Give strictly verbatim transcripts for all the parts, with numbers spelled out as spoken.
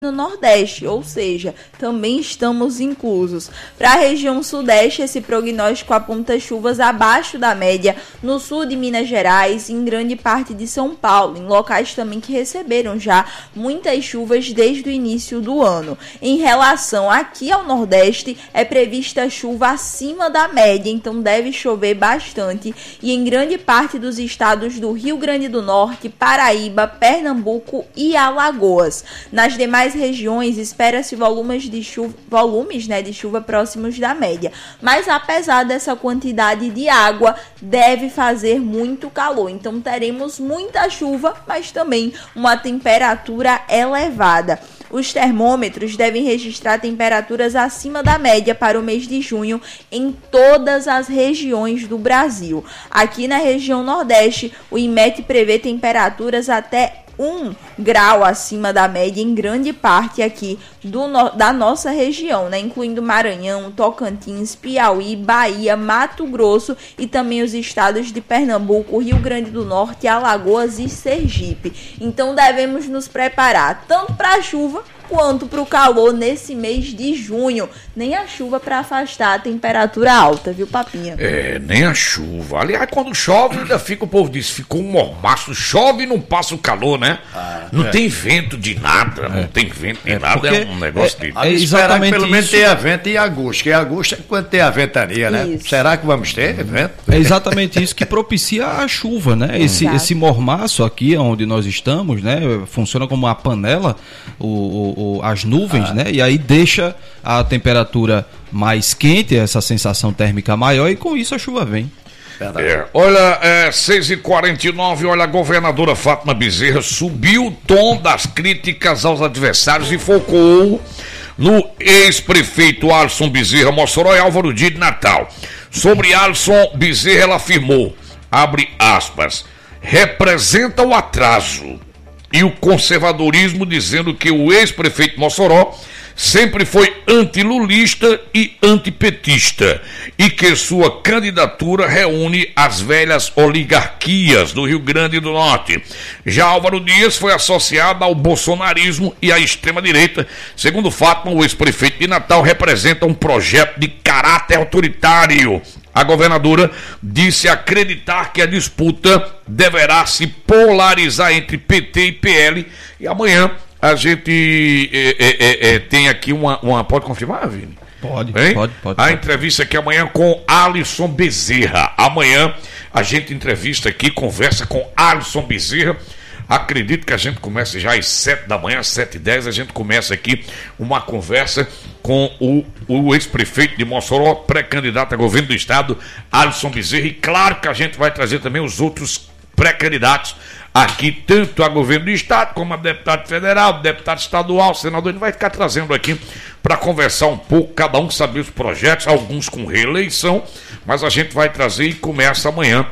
no Nordeste, ou seja, também estamos inclusos. Para a região Sudeste, esse prognóstico aponta chuvas abaixo da média no sul de Minas Gerais e em grande parte de São Paulo, em locais também que receberam já muitas chuvas desde o início do ano. Em relação aqui ao Nordeste, é prevista chuva acima da média, então deve chover bastante e em grande parte dos estados do Rio Grande do Norte, Paraíba, Pernambuco e Alagoas. Nas demais regiões espera-se volumes de chuva, volumes, né, de chuva próximos da média, mas apesar dessa quantidade de água, deve fazer muito calor, então teremos muita chuva, mas também uma temperatura elevada. Os termômetros devem registrar temperaturas acima da média para o mês de junho em todas as regiões do Brasil. Aqui na região Nordeste, o IMET prevê temperaturas até um grau acima da média em grande parte aqui do, da nossa região, né? Incluindo Maranhão, Tocantins, Piauí, Bahia, Mato Grosso e também os estados de Pernambuco, Rio Grande do Norte, Alagoas e Sergipe. Então devemos nos preparar tanto para a chuva quanto para o calor nesse mês de junho. Nem a chuva para afastar a temperatura alta, viu, Papinha? É, nem a chuva. Aliás, quando chove, ainda fica, o povo diz, ficou um mormaço. Chove e não passa o calor, né? Ah, não é. Tem vento de nada, é. não tem vento de é, nada, é um negócio é, de... É exatamente pelo menos tenha vento em agosto, que em agosto é quando tem a ventania, né? Isso. Será que vamos ter vento? É exatamente isso que propicia a chuva, né? Esse, esse mormaço aqui, onde nós estamos, né? Funciona como uma panela, o, o as nuvens, ah. né? E aí deixa a temperatura mais quente, essa sensação térmica maior, e com isso a chuva vem. É, olha, é, seis e quarenta e nove, olha, a governadora Fátima Bezerra subiu o tom das críticas aos adversários e focou no ex-prefeito Alisson Bezerra Mossoró e Álvaro Dias de Natal. Sobre Alisson Bezerra, ela afirmou, abre aspas, representa o atraso e o conservadorismo, dizendo que o ex-prefeito Mossoró sempre foi antilulista e antipetista e que sua candidatura reúne as velhas oligarquias do Rio Grande do Norte. Já Álvaro Dias foi associado ao bolsonarismo e à extrema-direita. Segundo Fátima, o ex-prefeito de Natal representa um projeto de caráter autoritário. A governadora disse acreditar que a disputa deverá se polarizar entre P T e P L. E amanhã a gente é, é, é, tem aqui uma, uma... Pode confirmar, Vini? Pode, pode, pode, pode. A entrevista aqui amanhã com Alisson Bezerra. Amanhã a gente entrevista aqui, conversa com Alisson Bezerra. Acredito que a gente começa já às sete da manhã, às sete e dez, a gente começa aqui uma conversa com o, o ex-prefeito de Mossoró, pré-candidato a governo do estado, Alisson Bezerra, e claro que a gente vai trazer também os outros pré-candidatos aqui, tanto a governo do estado, como a deputado federal, deputado estadual, senador, a gente vai ficar trazendo aqui para conversar um pouco, cada um saber os projetos, alguns com reeleição, mas a gente vai trazer e começa amanhã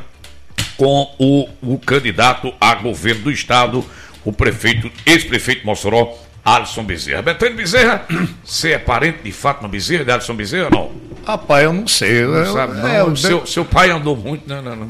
com o, o candidato a governo do estado, o prefeito, ex-prefeito de Mossoró, Alisson Bezerra. Betânia Bezerra, você é parente de Fátima Bezerra, de Alisson Bezerra, não? Rapaz, eu não sei. Não eu, sabe, não. É, eu, seu, seu pai andou muito, não, não, não.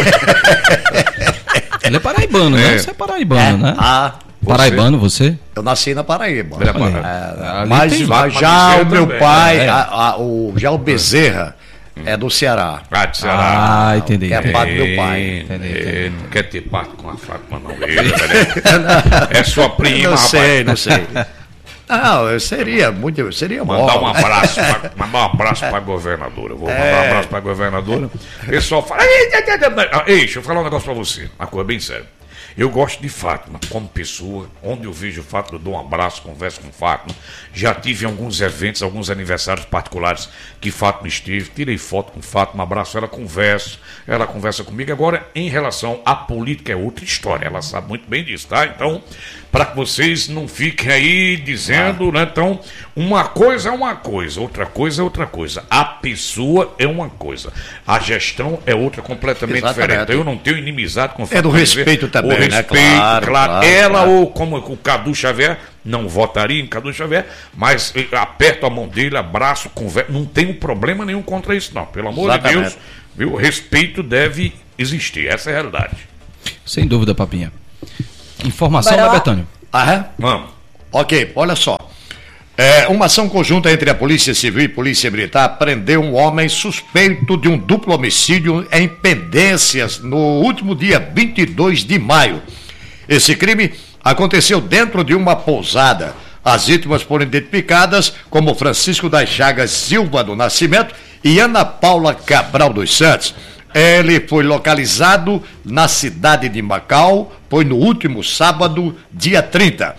Ele é paraibano, é. né? Você é paraibano, é. né? Ah, você? Paraibano, você? Eu nasci na Paraíba. É, é, mas, mas já o meu também, pai, né? a, a, o, já o Bezerra, é do Ceará. Ah, do Ceará. Ah, entendi. É parte do meu pai. Entendi, entendi. Não quer ter parte com a Fátima, não. Ele, é sua prima, não rapaz. sei, não sei. Não, eu seria muito, seria bom. Mandar um abraço, pra, mandar um abraço para a governadora. Vou mandar é. um abraço para a governadora. O pessoal fala, ei, deixa eu falar um negócio para você, uma coisa bem séria. Eu gosto de Fátima como pessoa, onde eu vejo Fátima, eu dou um abraço, converso com Fátima. Já tive alguns eventos, alguns aniversários particulares que Fátima esteve, tirei foto com Fátima, abraço ela, converso, ela conversa comigo. Agora, em relação à política, é outra história, ela sabe muito bem disso, tá? Então, para que vocês não fiquem aí dizendo, ah. né? Então, uma coisa é uma coisa, outra coisa é outra coisa. A pessoa é uma coisa, a gestão é outra completamente Exatamente. diferente. Eu não tenho inimizade com Fátima. É do respeito dizer, também, o respeito, né? Claro, claro. claro ela claro. ou como o Cadu Xavier, não votaria em Cadu Xavier, mas aperto a mão dele, abraço, conversa, não tenho problema nenhum contra isso, não. Pelo amor Exatamente. de Deus, viu? Respeito deve existir, essa é a realidade. Sem dúvida, Papinha. Informação da Betânia. Ah, é? Vamos. Ok, olha só. É, uma ação conjunta entre a Polícia Civil e Polícia Militar prendeu um homem suspeito de um duplo homicídio em Pendências no último dia vinte e dois de maio. Esse crime aconteceu dentro de uma pousada. As vítimas foram identificadas como Francisco das Chagas Silva do Nascimento e Ana Paula Cabral dos Santos. Ele foi localizado na cidade de Macau, foi no último sábado, dia trinta.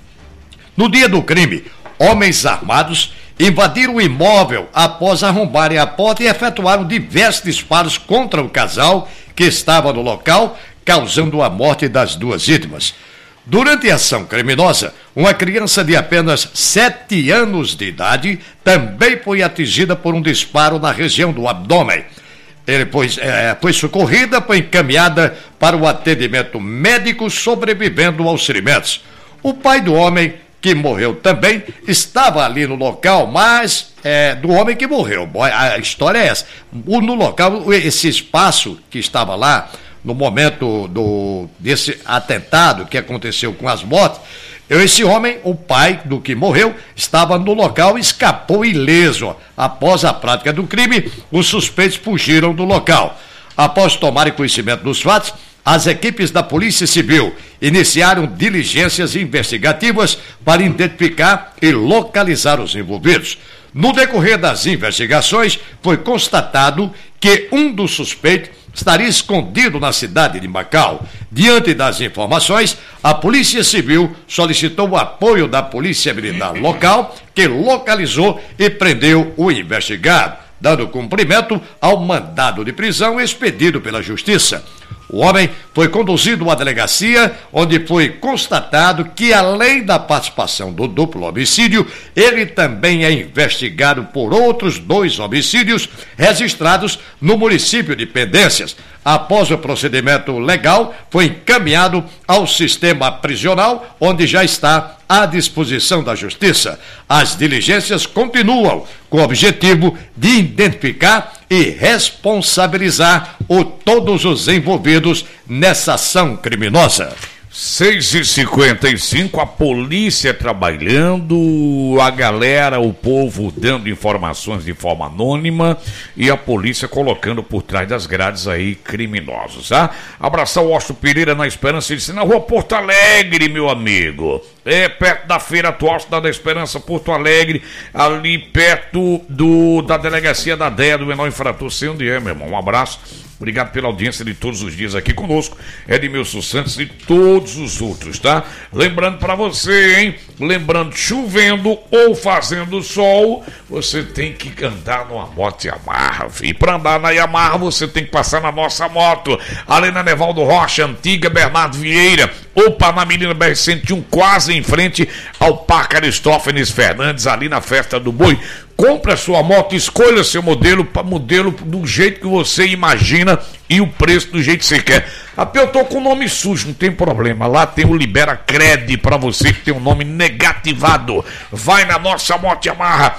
No dia do crime, homens armados invadiram o imóvel após arrombarem a porta e efetuaram diversos disparos contra o casal que estava no local, causando a morte das duas vítimas. Durante a ação criminosa, uma criança de apenas sete anos de idade também foi atingida por um disparo na região do abdômen. Ele foi, é, foi socorrida, foi encaminhada para o atendimento médico, sobrevivendo aos ferimentos. O pai do homem, que morreu também, estava ali no local, mas é, do homem que morreu. A história é essa. No local, esse espaço que estava lá, no momento do, desse atentado que aconteceu com as mortes, esse homem, o pai do que morreu, estava no local e escapou ileso. Após a prática do crime, os suspeitos fugiram do local. Após tomarem conhecimento dos fatos, as equipes da Polícia Civil iniciaram diligências investigativas para identificar e localizar os envolvidos. No decorrer das investigações, foi constatado que um dos suspeitos estaria escondido na cidade de Macau. Diante das informações, a Polícia Civil solicitou o apoio da Polícia Militar local, que localizou e prendeu o investigado, dando cumprimento ao mandado de prisão expedido pela Justiça. O homem foi conduzido à delegacia, onde foi constatado que, além da participação do duplo homicídio, ele também é investigado por outros dois homicídios registrados no município de Pendências. Após o procedimento legal, foi encaminhado ao sistema prisional, onde já está à disposição da Justiça. As diligências continuam com o objetivo de identificar e responsabilizar o, todos os envolvidos nessa ação criminosa. seis e cinquenta e cinco, a polícia trabalhando, a galera, o povo dando informações de forma anônima e a polícia colocando por trás das grades aí criminosos, tá? Abraçar o Washington Pereira na Esperança, ele disse, na rua Porto Alegre, meu amigo, é perto da Feira Atual, Cidade da Esperança, Porto Alegre, ali perto do, da delegacia da D E A, do menor infrator, sei onde é, meu irmão, um abraço. Obrigado pela audiência de todos os dias aqui conosco, Edmilson Santos e todos os outros, tá? Lembrando pra você, hein? Lembrando, chovendo ou fazendo sol, você tem que andar numa moto Yamaha, filho. E pra andar na Yamaha, você tem que passar na nossa moto. Ali na Nevaldo Rocha, antiga Bernardo Vieira, ou Panamilina B R cento e um, quase em frente ao Parque Aristófanes Fernandes, ali na Festa do Boi. Compre a sua moto, escolha seu modelo, para modelo do jeito que você imagina e o preço do jeito que você quer. Até eu tô com o nome sujo, não tem problema. Lá tem o Libera Cred para você que tem um nome negativado. Vai na nossa moto Yamaha,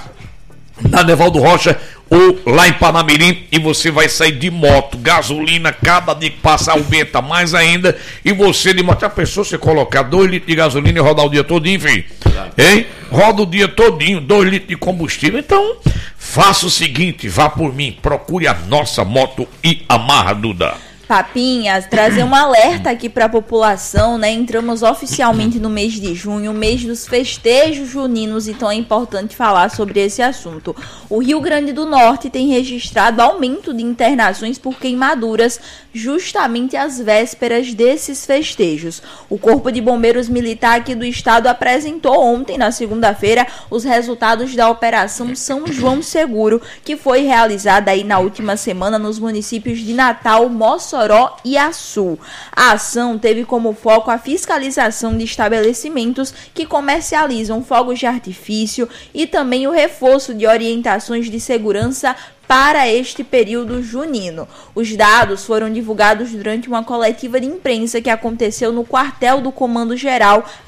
na Nevaldo Rocha ou lá em Panamirim, e você vai sair de moto, gasolina, cada dia que passa aumenta mais ainda, e você de moto, a pessoa você colocar dois litros de gasolina e rodar o dia todinho, filho, hein? Roda o dia todinho, dois litros de combustível. Então, faça o seguinte, vá por mim, procure a nossa moto Yamaha, Duda. Papinhas, trazer um alerta aqui para a população, né? Entramos oficialmente no mês de junho, o mês dos festejos juninos, então é importante falar sobre esse assunto. O Rio Grande do Norte tem registrado aumento de internações por queimaduras justamente às vésperas desses festejos. O Corpo de Bombeiros Militar aqui do estado apresentou ontem, na segunda-feira, os resultados da Operação São João Seguro, que foi realizada aí na última semana nos municípios de Natal, Mossoró e Açu. A ação teve como foco a fiscalização de estabelecimentos que comercializam fogos de artifício e também o reforço de orientações de segurança para este período junino. Os dados foram divulgados durante uma coletiva de imprensa que aconteceu no quartel do Comando Geral,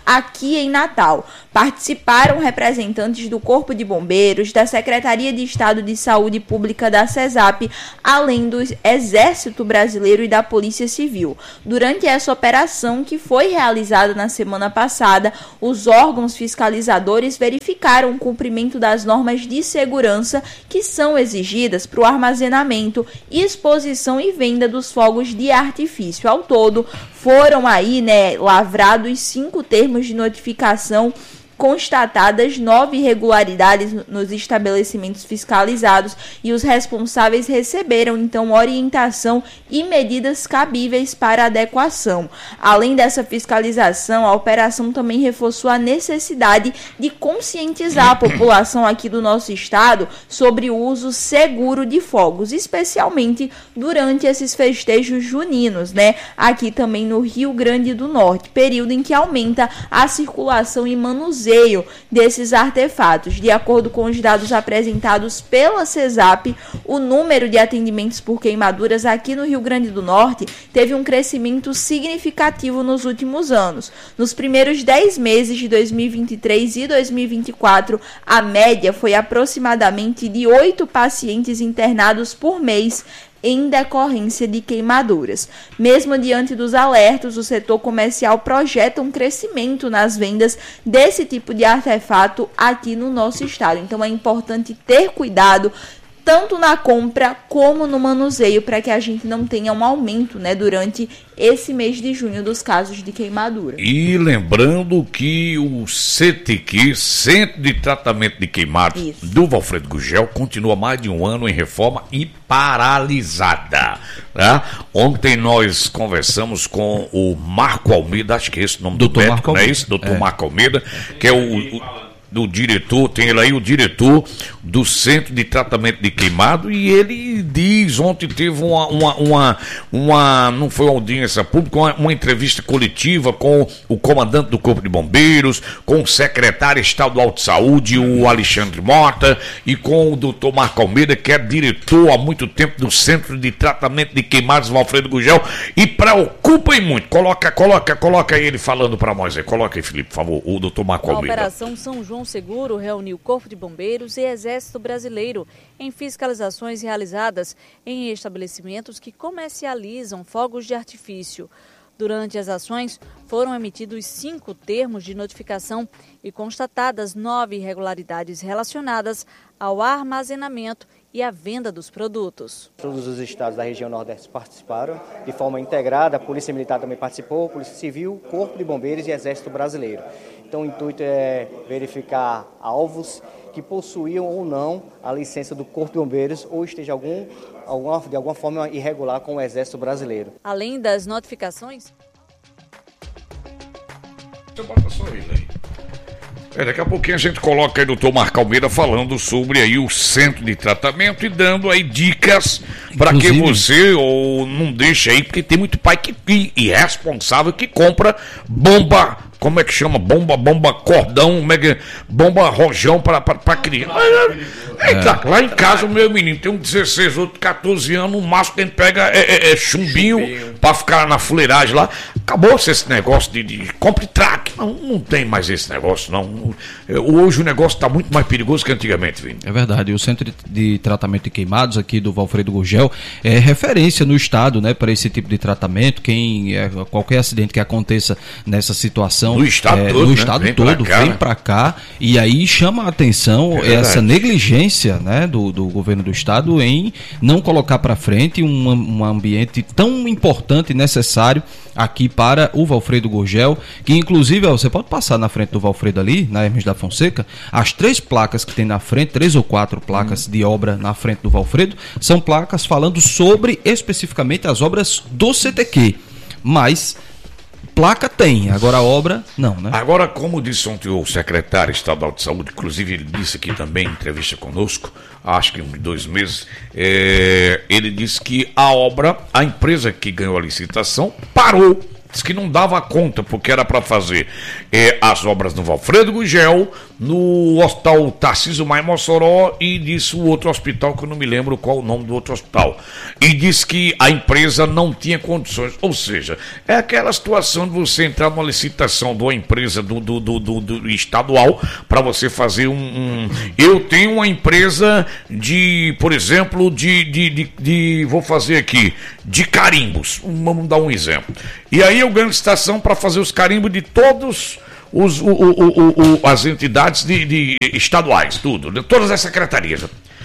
aqui em Natal. Participaram representantes do Corpo de Bombeiros, da Secretaria de Estado de Saúde Pública da CESAP, além do Exército Brasileiro e da Polícia Civil. Durante essa operação, que foi realizada na semana passada, os órgãos fiscalizadores verificaram o cumprimento das normas de segurança que são exigidas para o armazenamento, exposição e venda dos fogos de artifício. Ao todo, foram aí, né, lavrados cinco termos de notificação, constatadas nove irregularidades nos estabelecimentos fiscalizados e os responsáveis receberam, então, orientação e medidas cabíveis para adequação. Além dessa fiscalização, a operação também reforçou a necessidade de conscientizar a população aqui do nosso estado sobre o uso seguro de fogos, especialmente durante esses festejos juninos, né? Aqui também no Rio Grande do Norte, período em que aumenta a circulação e manuseio desses artefatos. De acordo com os dados apresentados pela CESAP, o número de atendimentos por queimaduras aqui no Rio Grande do Norte teve um crescimento significativo nos últimos anos. Nos primeiros dez meses de dois mil e vinte e três e dois mil e vinte e quatro, a média foi aproximadamente de oito pacientes internados por mês em decorrência de queimaduras. Mesmo diante dos alertas, o setor comercial projeta um crescimento nas vendas desse tipo de artefato aqui no nosso estado. Então é importante ter cuidado tanto na compra como no manuseio, para que a gente não tenha um aumento, né, durante esse mês de junho dos casos de queimadura. E lembrando que o C T Q, Centro de Tratamento de Queimados, Isso. do Valfredo Gurgel, continua mais de um ano em reforma e paralisada. Né? Ontem nós conversamos com o Marco Almeida, acho que é esse o nome do médico, Marco não é isso? doutor É. Marco Almeida, que é o... o do diretor, tem ele aí, o diretor do Centro de Tratamento de Queimado, e ele diz, ontem teve uma, uma, uma, uma não foi uma audiência pública, uma, uma entrevista coletiva com o comandante do Corpo de Bombeiros, com o secretário estadual de saúde, o Alexandre Mota, e com o doutor Marco Almeida, que é diretor há muito tempo do Centro de Tratamento de Queimados Valfredo Gurgel, e preocupem muito, coloca, coloca, coloca ele falando para nós aí, coloca aí, Felipe, por favor, o doutor Marco Almeida. A Operação São João Seguro reuniu Corpo de Bombeiros e Exército Brasileiro em fiscalizações realizadas em estabelecimentos que comercializam fogos de artifício. Durante as ações, foram emitidos cinco termos de notificação e constatadas nove irregularidades relacionadas ao armazenamento e à venda dos produtos. Todos os estados da região Nordeste participaram de forma integrada, a Polícia Militar também participou, Polícia Civil, Corpo de Bombeiros e Exército Brasileiro. Então o intuito é verificar alvos que possuíam ou não a licença do Corpo de Bombeiros ou esteja algum, alguma, de alguma forma irregular com o Exército Brasileiro. Além das notificações... Você bota só ele aí. É, daqui a pouquinho a gente coloca aí o doutor Marco Almeida falando sobre aí o centro de tratamento e dando aí dicas para que você ou não deixe aí, porque tem muito pai que, que irresponsável que compra bomba. Como é que chama? Bomba, bomba, cordão, mega, bomba rojão para criança. É. É, tá, lá em casa o meu menino tem um dezesseis, outro catorze anos, o máximo que a gente pega é, é, é chumbinho, chumbinho. para ficar na fuleiragem lá. Acabou-se esse negócio de, de compre track. Não, não tem mais esse negócio, não. Hoje o negócio está muito mais perigoso que antigamente, Vini. É verdade. O Centro de Tratamento de Queimados aqui do Valfredo Gurgel é referência no estado, né, para esse tipo de tratamento. Quem, qualquer acidente que aconteça nessa situação, no estado é, todo, no né? estado vem todo, pra cá, vem né? para cá, e aí chama a atenção é essa negligência, né, do, do governo do estado em não colocar para frente um, um ambiente tão importante e necessário aqui para o Valfredo Gurgel, que inclusive, ó, você pode passar na frente do Valfredo ali, na Hermes da Fonseca, as três placas que tem na frente, três ou quatro placas hum. de obra na frente do Valfredo, são placas falando sobre especificamente as obras do C T Q, mas placa tem, agora a obra não, né? Agora, como disse ontem o secretário estadual de saúde, inclusive ele disse aqui também em entrevista conosco, acho que em dois meses, é, ele disse que a obra, a empresa que ganhou a licitação, parou. Diz que não dava conta, porque era para fazer é, as obras no Valfredo Gurgel, no Hospital Tarcísio Maia Mossoró e disse o outro hospital, que eu não me lembro qual o nome do outro hospital, e disse que a empresa não tinha condições, ou seja, é aquela situação de você entrar numa licitação de uma empresa do, do, do, do, do estadual para você fazer um, um... Eu tenho uma empresa de, por exemplo, de, de, de, de vou fazer aqui, de carimbos, vamos dar um exemplo, e aí eu ganho licitação para fazer os carimbos de todos Os, o, o, o, o, as entidades de, de estaduais, tudo, de todas as secretarias.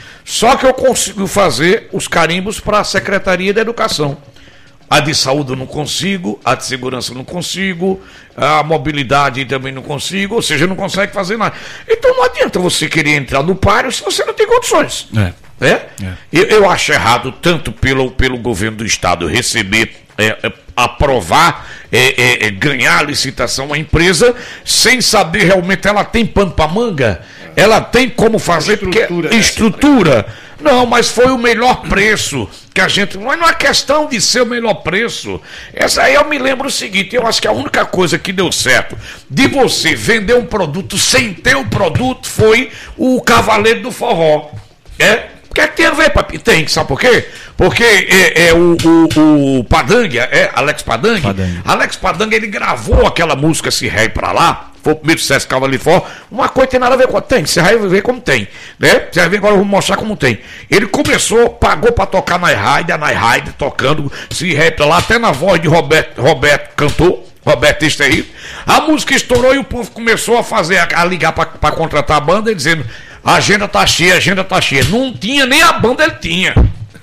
Só que eu consigo fazer os carimbos para a Secretaria da Educação. A de saúde eu não consigo, a de segurança eu não consigo, a mobilidade também não consigo, ou seja, não consegue fazer nada. Então não adianta você querer entrar no páreo se você não tem condições. É. É? É. Eu, eu acho errado, tanto pelo, pelo governo do estado receber, é, é, aprovar, é, é, é, ganhar a licitação a empresa, sem saber realmente ela tem pano para manga, ela tem como fazer, estrutura, porque estrutura. Não, mas foi o melhor preço que a gente. Mas não é questão de ser o melhor preço. Essa aí eu me lembro o seguinte: eu acho que a única coisa que deu certo de você vender um produto sem ter o produto foi o Cavaleiro do Forró. É? O que é que tem a ver, papi? Tem, sabe por quê? Porque é, é o, o, o Padangue, é Alex Padangue, Padangue. Alex Padangue, ele gravou aquela música Se Rei Pra Lá, foi o primeiro sucesso Cavaleiro de Forró. Uma coisa tem nada a ver com a tem, você vai ver como tem, né? Você vai ver agora, eu vou mostrar como tem. Ele começou, pagou pra tocar na Night a Night tocando Se Rei Pra Lá, até na voz de Roberto, Roberto cantou. Roberto Esteiro. A música estourou e o povo começou a fazer, a ligar pra, pra contratar a banda e dizendo: a agenda tá cheia, a agenda tá cheia. Não tinha nem a banda, ele tinha.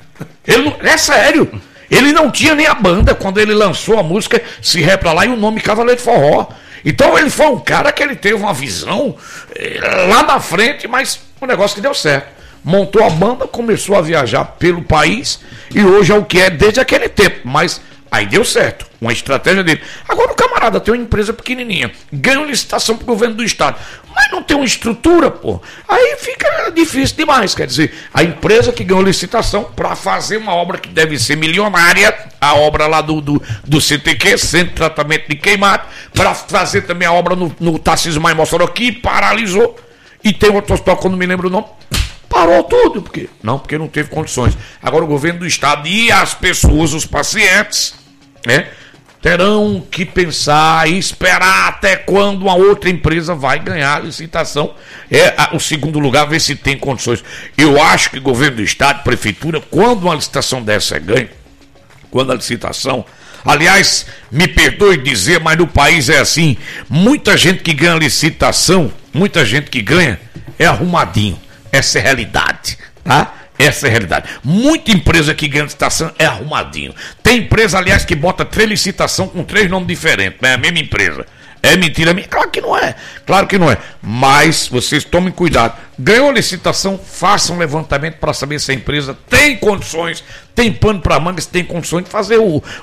Ele não, é sério. Ele não tinha nem a banda quando ele lançou a música Se Ré Pra Lá e o nome Cavaleiro de Forró. Então ele foi um cara que ele teve uma visão eh, lá na frente, mas um negócio que deu certo. Montou a banda, começou a viajar pelo país e hoje é o que é desde aquele tempo. Mas aí deu certo, uma estratégia dele. Agora o camarada tem uma empresa pequenininha, ganha uma licitação pro governo do estado, mas não tem uma estrutura, pô. Aí fica difícil demais, quer dizer, a empresa que ganhou licitação para fazer uma obra que deve ser milionária, a obra lá do, do, do C T Q, Centro de Tratamento de Queimado, para fazer também a obra no, no Tarcísio Maia Mossoró, que paralisou, e tem outro hospital que eu não me lembro o nome, parou tudo, porque não, porque não teve condições. Agora o governo do estado e as pessoas, os pacientes, né, terão que pensar e esperar até quando uma outra empresa vai ganhar a licitação, é a, o segundo lugar, ver se tem condições. Eu acho que o governo do estado, prefeitura, quando uma licitação dessa é ganha, quando a licitação, aliás, me perdoe dizer, mas no país é assim, muita gente que ganha licitação, muita gente que ganha é arrumadinho. Essa é a realidade, tá? Essa é a realidade. Muita empresa que ganha licitação é arrumadinho. Tem empresa, aliás, que bota três licitações com três nomes diferentes, não é a mesma empresa. É mentira minha? Claro que não é. Claro que não é. Mas vocês tomem cuidado. Ganhou a licitação, façam um levantamento para saber se a empresa tem condições, tem pano para manga, se tem condições de fazer o, o,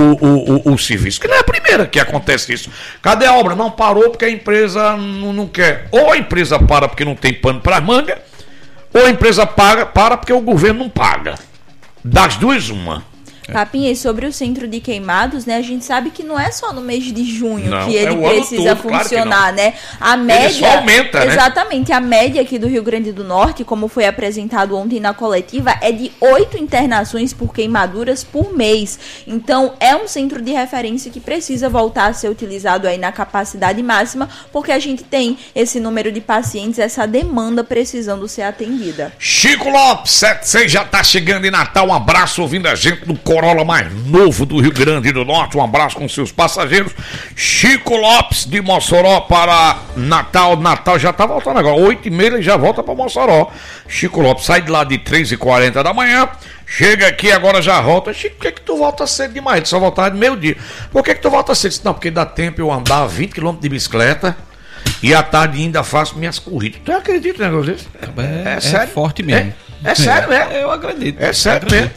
o, o, o serviço. Que não é a primeira que acontece isso. Cadê a obra? Não parou porque a empresa não, não quer. Ou a empresa para porque não tem pano para manga, ou a empresa paga, para porque o governo não paga. Das duas, uma. Papinha, e sobre o centro de queimados, né? A gente sabe que não é só no mês de junho não, que ele é precisa todo, funcionar, claro né? A média. Ele só aumenta, exatamente, né? A média aqui do Rio Grande do Norte, como foi apresentado ontem na coletiva, é de oito internações por queimaduras por mês. Então, é um centro de referência que precisa voltar a ser utilizado aí na capacidade máxima, porque a gente tem esse número de pacientes, essa demanda precisando ser atendida. Chico Lopes, sete seis já tá chegando em Natal. Um abraço ouvindo a gente do Corolla mais novo do Rio Grande do Norte. Um abraço com seus passageiros. Chico Lopes de Mossoró para Natal. Natal já tá voltando agora. oito e meia ele já volta para Mossoró. Chico Lopes sai de lá de três e quarenta da manhã. Chega aqui agora já volta. Chico, por que que tu volta cedo demais? Ele só voltava de meio dia. Por que que tu volta cedo? Não, porque dá tempo eu andar vinte quilômetros de bicicleta e à tarde ainda faço minhas corridas. Tu acredita em negócio desse? É, é, é sério? É forte mesmo. É, é sério, né? Eu acredito. É sério mesmo.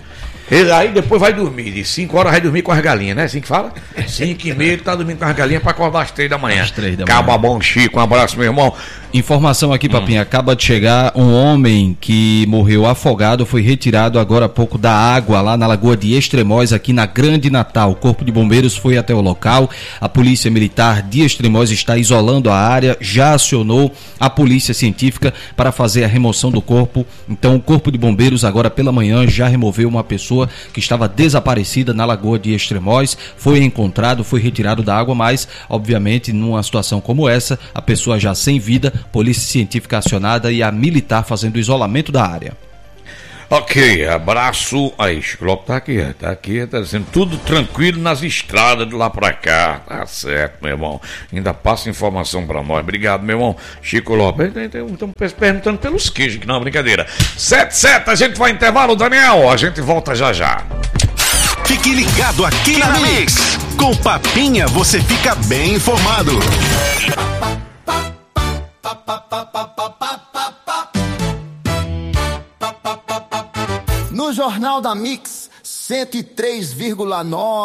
Ele aí depois vai dormir, de cinco horas vai dormir com as galinhas, né? Assim que fala? cinco e meia ele tá dormindo com as galinhas pra acordar às três da manhã. Às três da manhã. Caba bom, Chico, um abraço, meu irmão. Informação aqui, Papinha, hum. acaba de chegar um homem que morreu afogado, foi retirado agora há pouco da água lá na Lagoa de Extremóis, aqui na Grande Natal. O Corpo de Bombeiros foi até o local, a Polícia Militar de Extremóis está isolando a área, já acionou a Polícia Científica para fazer a remoção do corpo. Então o Corpo de Bombeiros agora pela manhã já removeu uma pessoa que estava desaparecida na Lagoa de Extremóis, foi encontrado, foi retirado da água, mas obviamente numa situação como essa, a pessoa já sem vida, Polícia Científica acionada e a militar fazendo o isolamento da área. Ok, abraço. Aí, Chico Lopes tá aqui, tá aqui, tá dizendo tudo tranquilo nas estradas de lá pra cá. Tá certo, meu irmão. Ainda passa informação pra nós. Obrigado, meu irmão. Chico Lopes, estamos perguntando pelos queijos, que não é brincadeira. sete sete, a gente vai intervalo, Daniel. A gente volta já já. Fique ligado aqui na Mix. Com Papinha você fica bem informado. No Jornal da Mix cento e três vírgula nove.